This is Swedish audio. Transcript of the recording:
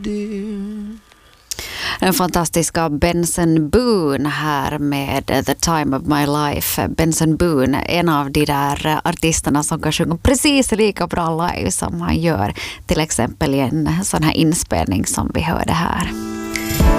Den fantastiska Benson Boone här med The Time of My Life. Benson Boone, en av de där artisterna som kan sjunga precis lika bra live som han gör till exempel i en sån här inspelning som vi hörde här.